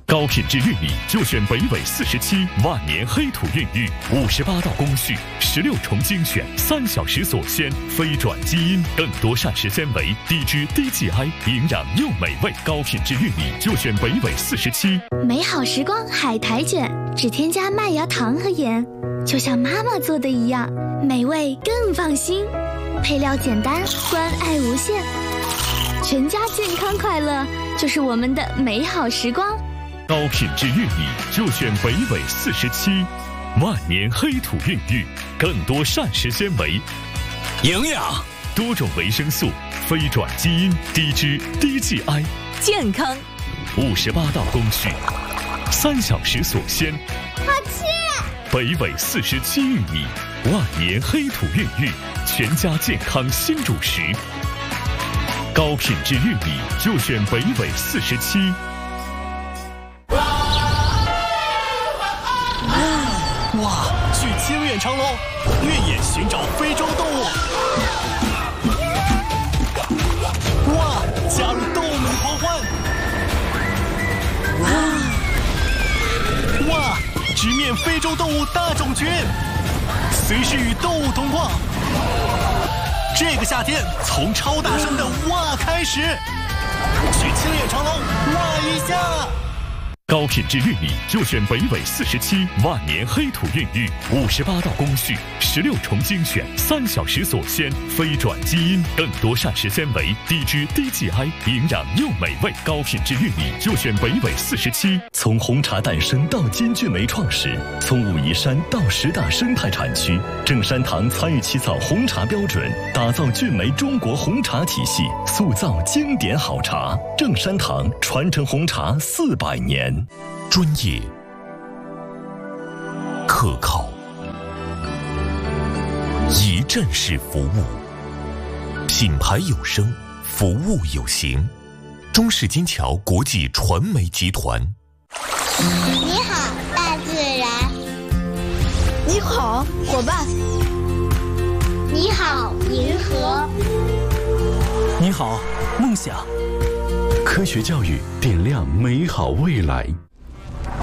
高品质玉米就选北纬47万年黑土孕育，58道工序，16重精选，3小时锁鲜，非转基因，更多膳食纤维，低脂低 GI， 营养又美味。高品质玉米就选北纬47。 美好时光海苔卷，只添加麦芽糖和盐，就像妈妈做的一样，美味更放心。配料简单，关爱无限，全家健康快乐就是我们的美好时光。 高品质玉米就选北纬47，万年黑土孕育，更多膳食纤维， 营养， 多种维生素，非转基因，低脂低 GI， 健康 ，58道工序，3小时锁鲜， 好吃。 北纬47玉米，万年黑土孕育，全家健康新主食。高品质玉米就选北纬47。 哇！去清远长隆，越野寻找非洲动物。哇！加入动物们狂欢。哇！直面非洲动物大种群，随时与动物同框。这个夏天，从超大声的哇开始，去清远长隆哇一下。 高品质玉米就选北纬47万年黑土孕育，58道工序，16重精选，3小时锁鲜，非转基因，更多膳食纤维，低脂低 GI， 营养又美味。高品质玉米就选北纬47。 从红茶诞生到金骏眉创始，从武夷山到10大生态产区，正山堂参与起草红茶标准，打造骏眉中国红茶体系，塑造经典好茶。正山堂传承红茶400年。 专业、可靠、一站式服务，品牌有声，服务有形。中式金桥国际传媒集团。 你好，大自然。 你好，伙伴。 你好，银河。 你好，梦想。 科学教育点亮美好未来。